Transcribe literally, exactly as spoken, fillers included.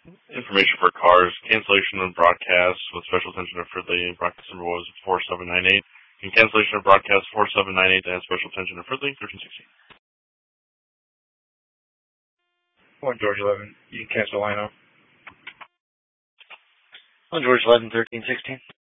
Information for cars. Cancellation of broadcast with special attention to Fridley. Broadcast number was four seven nine eight. And cancellation of broadcast four seven nine eight and special attention to Fridley, thirteen sixteen. One George eleven. You can cancel line up. One George eleven, thirteen sixteen.